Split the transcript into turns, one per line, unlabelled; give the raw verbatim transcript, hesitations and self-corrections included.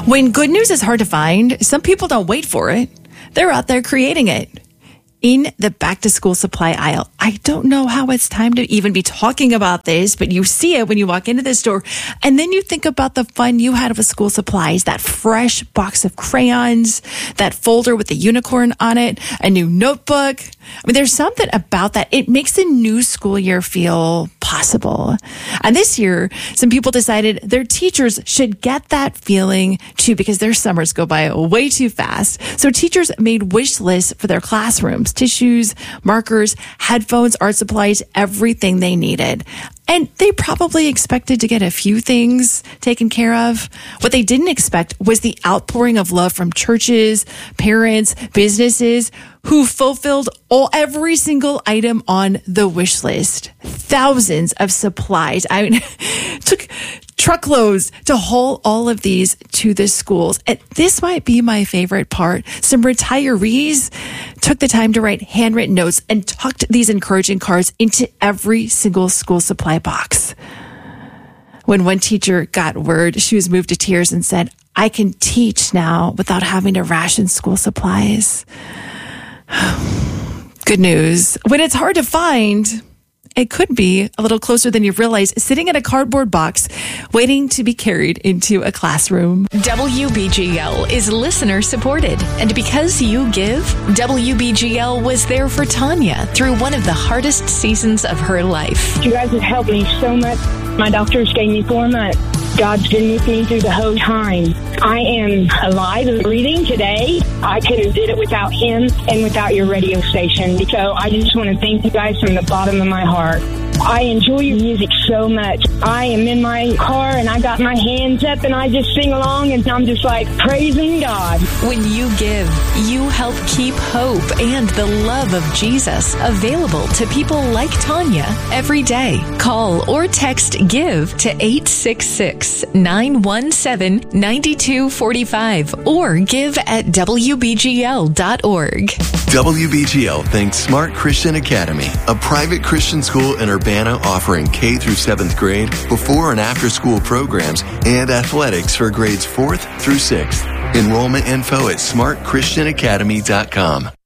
When good news is hard to find, some people don't wait for it. They're out there creating it. In the back-to-school supply aisle. I don't know how it's time to even be talking about this, but you see it when you walk into the store. And then you think about the fun you had with school supplies, that fresh box of crayons, that folder with the unicorn on it, a new notebook. I mean, there's something about that. It makes the new school year feel possible. And this year, some people decided their teachers should get that feeling too, because their summers go by way too fast. So teachers made wish lists for their classrooms. Tissues, markers, headphones, art supplies, everything they needed. And they probably expected to get a few things taken care of. What they didn't expect was the outpouring of love from churches, parents, businesses who fulfilled all every single item on the wish list. Thousands of supplies. I mean, took truckloads to haul all of these to the schools. And this might be my favorite part. Some retirees took the time to write handwritten notes and tucked these encouraging cards into every single school supply box. When one teacher got word, she was moved to tears and said, "I can teach now without having to ration school supplies." Good news. When it's hard to find, it could be a little closer than you realize, sitting in a cardboard box, waiting to be carried into a classroom.
W B G L is listener supported. And because you give, W B G L was there for Tanya through one of the hardest seasons of her life.
You guys have helped me so much. My doctors gave me four months. God's been with me through the whole time. I am alive and breathing today. I couldn't have did it without him and without your radio station. So I just want to thank you guys from the bottom of my heart. I enjoy your music so much. I am in my car and I got my hands up and I just sing along and I'm just like praising God.
When you give, you help keep hope and the love of Jesus available to people like Tanya every day. Call or text GIVE to eight six six, nine one seven, nine two four five or give at W B G L dot org.
W B G L thanks Smart Christian Academy, a private Christian school in Urbana offering K through seventh grade, before and after school programs, and athletics for grades fourth through sixth. Enrollment info at smart christian academy dot com.